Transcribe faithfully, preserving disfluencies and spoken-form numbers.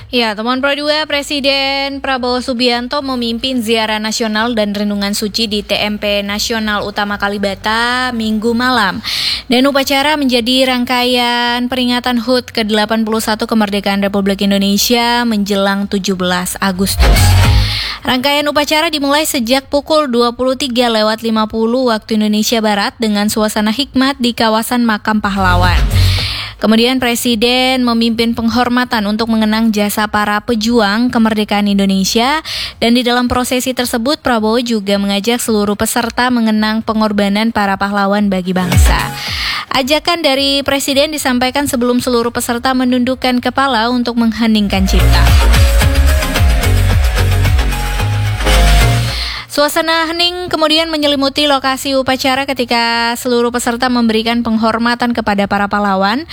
Ya, teman Pro dua, Presiden Prabowo Subianto memimpin ziarah nasional dan renungan suci di T M P Nasional Utama Kalibata Minggu malam. Dan upacara menjadi rangkaian peringatan H U T ke delapan puluh satu kemerdekaan Republik Indonesia menjelang tujuh belas Agustus. Rangkaian upacara dimulai sejak pukul dua puluh tiga lewat lima puluh waktu Indonesia Barat dengan suasana hikmat di kawasan Makam Pahlawan. Kemudian Presiden memimpin penghormatan untuk mengenang jasa para pejuang kemerdekaan Indonesia, dan di dalam prosesi tersebut Prabowo juga mengajak seluruh peserta mengenang pengorbanan para pahlawan bagi bangsa. Ajakan dari Presiden disampaikan sebelum seluruh peserta menundukkan kepala untuk mengheningkan cipta. Suasana hening kemudian menyelimuti lokasi upacara ketika seluruh peserta memberikan penghormatan kepada para pahlawan